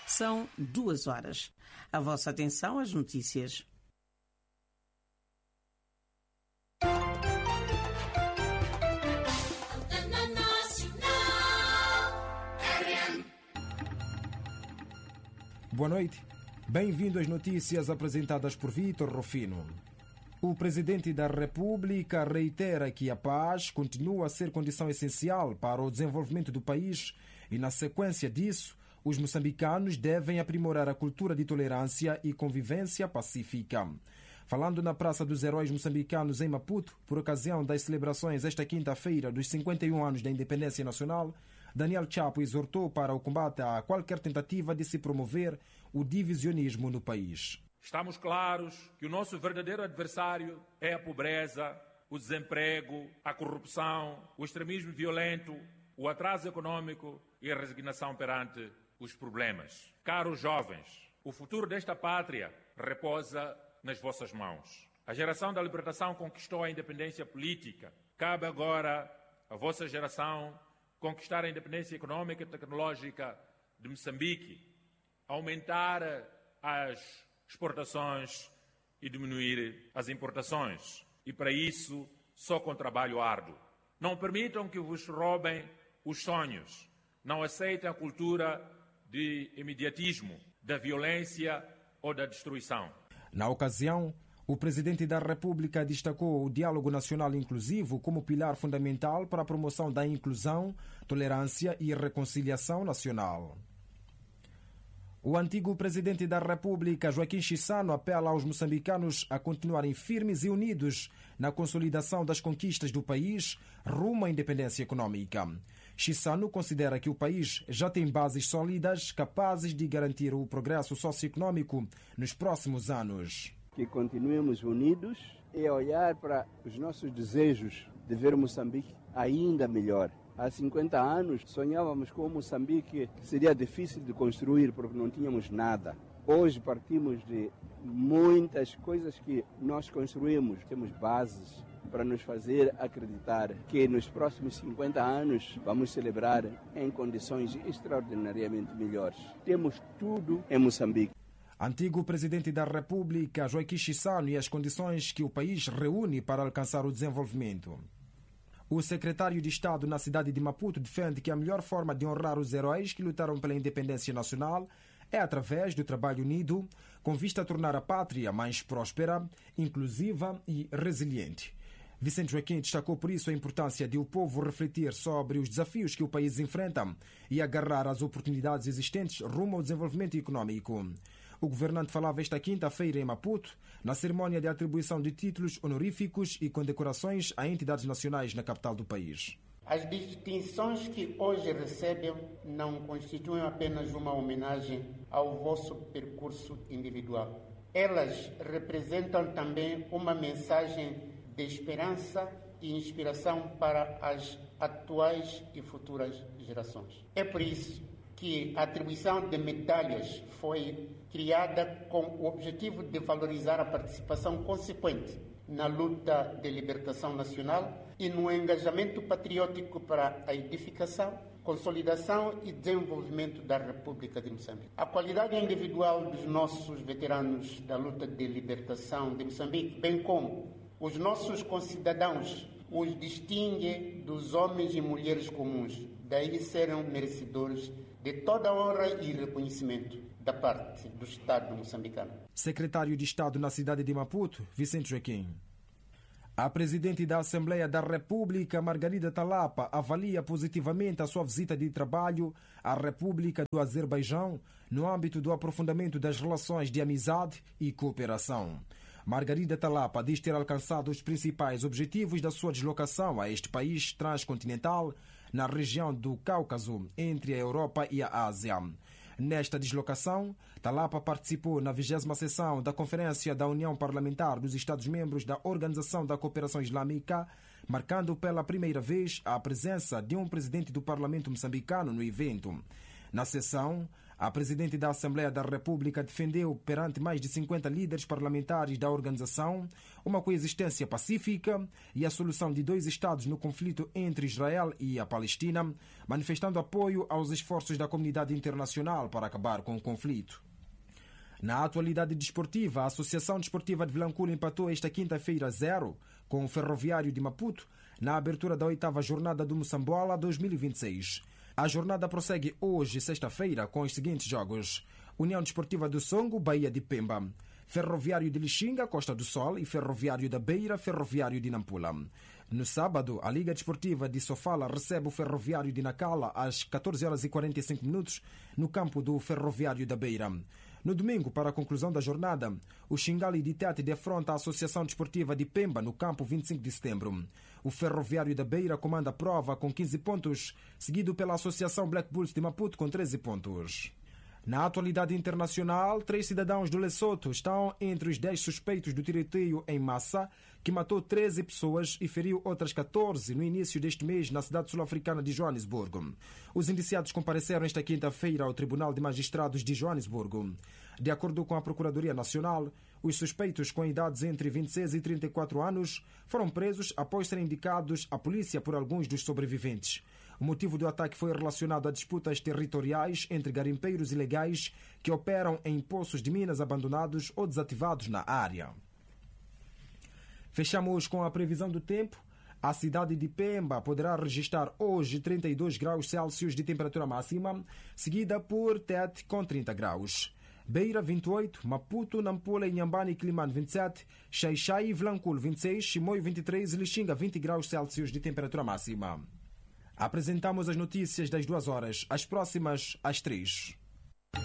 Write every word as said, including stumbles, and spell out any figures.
São duas horas. A vossa atenção às notícias. Boa noite. Bem-vindo às notícias apresentadas por Vítor Rufino. O Presidente da República reitera que a paz continua a ser condição essencial para o desenvolvimento do país e, na sequência disso, os moçambicanos devem aprimorar a cultura de tolerância e convivência pacífica. Falando na Praça dos Heróis Moçambicanos em Maputo, por ocasião das celebrações esta quinta-feira dos cinquenta e um anos da independência nacional, Daniel Chapo exortou para o combate a qualquer tentativa de se promover o divisionismo no país. Estamos claros que o nosso verdadeiro adversário é a pobreza, o desemprego, a corrupção, o extremismo violento, o atraso econômico e a resignação perante os problemas. Caros jovens, o futuro desta pátria repousa nas vossas mãos. A geração da libertação conquistou a independência política. Cabe agora à vossa geração conquistar a independência econômica e tecnológica de Moçambique, aumentar as exportações e diminuir as importações. E para isso, só com trabalho árduo. Não permitam que vos roubem os sonhos. Não aceitem a cultura de imediatismo, da violência ou da destruição. Na ocasião, o Presidente da República destacou o diálogo nacional inclusivo como pilar fundamental para a promoção da inclusão, tolerância e reconciliação nacional. O antigo Presidente da República, Joaquim Chissano, apela aos moçambicanos a continuarem firmes e unidos na consolidação das conquistas do país rumo à independência econômica. Chissano considera que o país já tem bases sólidas capazes de garantir o progresso socioeconômico nos próximos anos. Que continuemos unidos e olhar para os nossos desejos de ver Moçambique ainda melhor. Há cinquenta anos sonhávamos com Moçambique que seria difícil de construir porque não tínhamos nada. Hoje partimos de muitas coisas que nós construímos. Temos bases para nos fazer acreditar que nos próximos cinquenta anos vamos celebrar em condições extraordinariamente melhores. Temos tudo em Moçambique. Antigo Presidente da República, Joaquim Chissano, e as condições que o país reúne para alcançar o desenvolvimento. O secretário de Estado na cidade de Maputo defende que a melhor forma de honrar os heróis que lutaram pela independência nacional é através do trabalho unido, com vista a tornar a pátria mais próspera, inclusiva e resiliente. Vicente Joaquim destacou por isso a importância de o povo refletir sobre os desafios que o país enfrenta e agarrar as oportunidades existentes rumo ao desenvolvimento econômico. O governante falava esta quinta-feira em Maputo, na cerimónia de atribuição de títulos honoríficos e condecorações a entidades nacionais na capital do país. As distinções que hoje recebem não constituem apenas uma homenagem ao vosso percurso individual. Elas representam também uma mensagem de esperança e inspiração para as atuais e futuras gerações. É por isso que a atribuição de medalhas foi criada com o objetivo de valorizar a participação consequente na luta de libertação nacional e no engajamento patriótico para a edificação, consolidação e desenvolvimento da República de Moçambique. A qualidade individual dos nossos veteranos da luta de libertação de Moçambique, bem como os nossos concidadãos, os distingue dos homens e mulheres comuns. Daí serão merecedores de toda a honra e reconhecimento da parte do Estado moçambicano. Secretário de Estado na cidade de Maputo, Vicente Joaquim. A Presidente da Assembleia da República, Margarida Talapa, avalia positivamente a sua visita de trabalho à República do Azerbaijão no âmbito do aprofundamento das relações de amizade e cooperação. Margarida Talapa diz ter alcançado os principais objetivos da sua deslocação a este país transcontinental na região do Cáucaso, entre a Europa e a Ásia. Nesta deslocação, Talapa participou na vigésima sessão da Conferência da União Parlamentar dos Estados-Membros da Organização da Cooperação Islâmica, marcando pela primeira vez a presença de um presidente do Parlamento moçambicano no evento. Na sessão, A presidente da Assembleia da República defendeu perante mais de cinquenta líderes parlamentares da organização uma coexistência pacífica e a solução de dois Estados no conflito entre Israel e a Palestina, manifestando apoio aos esforços da comunidade internacional para acabar com o conflito. Na atualidade desportiva, a Associação Desportiva de Vilanculo empatou esta quinta-feira a zero com o Ferroviário de Maputo na abertura da oitava jornada do Moçambola dois mil e vinte e seis. A jornada prossegue hoje, sexta-feira, com os seguintes jogos: União Desportiva do Songo, Bahia de Pemba; Ferroviário de Lixinga, Costa do Sol; e Ferroviário da Beira, Ferroviário de Nampula. No sábado, a Liga Desportiva de Sofala recebe o Ferroviário de Nacala às catorze horas e quarenta e cinco minutos no campo do Ferroviário da Beira. No domingo, para a conclusão da jornada, o Xingali de Tete defronta a Associação Desportiva de Pemba no campo vinte e cinco de setembro. O Ferroviário da Beira comanda a prova com quinze pontos, seguido pela Associação Black Bulls de Maputo com treze pontos. Na atualidade internacional, três cidadãos do Lesoto estão entre os dez suspeitos do tiroteio em massa, que matou treze pessoas e feriu outras catorze no início deste mês na cidade sul-africana de Joanesburgo. Os indiciados compareceram esta quinta-feira ao Tribunal de Magistrados de Joanesburgo. De acordo com a Procuradoria Nacional, os suspeitos com idades entre vinte e seis e trinta e quatro anos foram presos após serem indicados à polícia por alguns dos sobreviventes. O motivo do ataque foi relacionado a disputas territoriais entre garimpeiros ilegais que operam em poços de minas abandonados ou desativados na área. Fechamos com a previsão do tempo. A cidade de Pemba poderá registrar hoje trinta e dois graus Celsius de temperatura máxima, seguida por Tete com trinta graus. Beira vinte e oito, Maputo, Nampula, Inhambane e Climane vinte e sete, Xai-Xai e Vilanculo vinte e seis, Chimoio vinte e três e Lixinga vinte graus Celsius de temperatura máxima. Apresentamos as notícias das duas horas, as próximas às três.